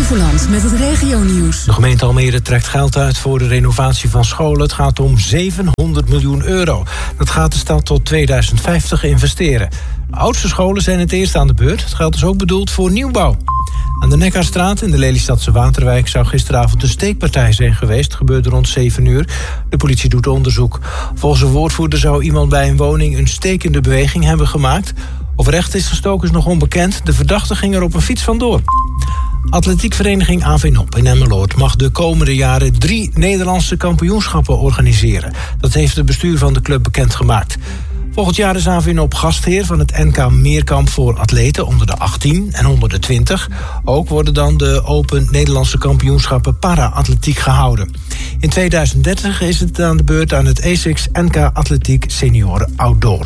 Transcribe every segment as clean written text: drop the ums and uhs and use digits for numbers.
Flevoland met het regionieuws. De gemeente Almere trekt geld uit voor de renovatie van scholen. Het gaat om 700 miljoen euro. Dat gaat de stad tot 2050 investeren. De oudste scholen zijn het eerst aan de beurt. Het geld is ook bedoeld voor nieuwbouw. Aan de Nekkarstraat in de Lelystadse Waterwijk zou gisteravond een steekpartij zijn geweest. Het gebeurde rond 7 uur. De politie doet onderzoek. Volgens een woordvoerder zou iemand bij een woning een stekende beweging hebben gemaakt. Of er echt is gestoken is nog onbekend. De verdachte ging er op een fiets vandoor. Atletiekvereniging AV Nop in Emmeloord mag de komende jaren 3 Nederlandse kampioenschappen organiseren. Dat heeft het bestuur van de club bekendgemaakt. Volgend jaar is AV Nop gastheer van het NK Meerkamp voor atleten onder de 18 en onder de 20. Ook worden dan de Open Nederlandse kampioenschappen para-atletiek gehouden. In 2030 is het aan de beurt aan het ASICS NK Atletiek Senioren Outdoor.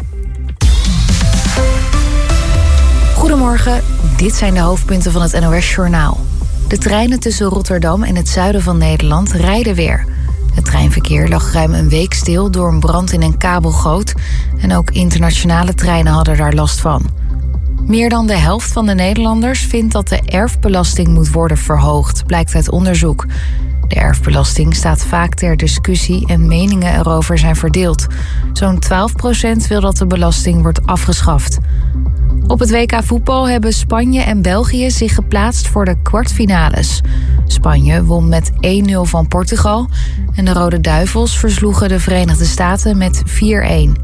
Goedemorgen, dit zijn de hoofdpunten van het NOS-journaal. De treinen tussen Rotterdam en het zuiden van Nederland rijden weer. Het treinverkeer lag ruim een week stil door een brand in een kabelgoot. En ook internationale treinen hadden daar last van. Meer dan de helft van de Nederlanders vindt dat de erfbelasting moet worden verhoogd, blijkt uit onderzoek. De erfbelasting staat vaak ter discussie en meningen erover zijn verdeeld. Zo'n 12% wil dat de belasting wordt afgeschaft. Op het WK voetbal hebben Spanje en België zich geplaatst voor de kwartfinales. Spanje won met 1-0 van Portugal en de Rode Duivels versloegen de Verenigde Staten met 4-1.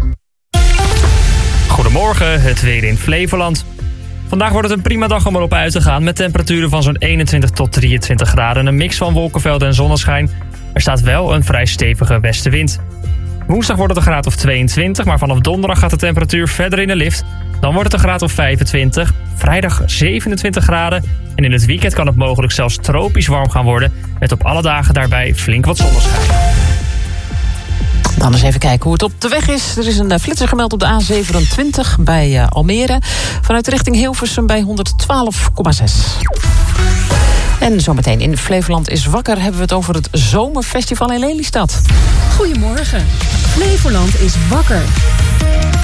Goedemorgen, het weer in Flevoland. Vandaag wordt het een prima dag om erop uit te gaan met temperaturen van zo'n 21 tot 23 graden. Een mix van wolkenvelden en zonneschijn. Er staat wel een vrij stevige westenwind. Woensdag wordt het een graad of 22, maar vanaf donderdag gaat de temperatuur verder in de lift. Dan wordt het een graad of 25, vrijdag 27 graden. En in het weekend kan het mogelijk zelfs tropisch warm gaan worden, met op alle dagen daarbij flink wat zonneschijn. Dan eens even kijken hoe het op de weg is. Er is een flitser gemeld op de A27 bij Almere. Vanuit de richting Hilversum bij 112,6. En zometeen in Flevoland is wakker hebben we het over het Zomerfestival in Lelystad. Goedemorgen. Flevoland is wakker.